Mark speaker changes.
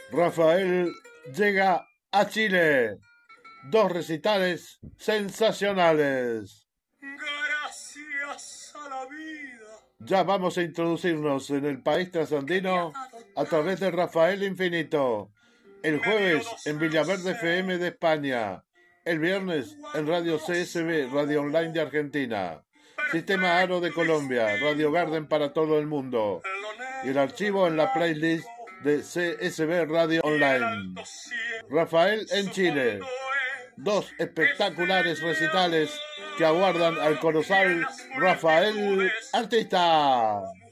Speaker 1: Rafael llega a Chile. Dos recitales sensacionales.
Speaker 2: Gracias a la vida.
Speaker 1: Ya vamos a introducirnos en el país trasandino a través de Rafael Infinito. El jueves en Villaverde FM de España. El viernes en Radio CSB, Radio Online de Argentina. Sistema Aro de Colombia, Radio Garden para todo el mundo. Y el archivo en la playlist de CSB Radio Online. Rafael en Chile. Dos espectaculares recitales que aguardan al colosal Rafael Artista.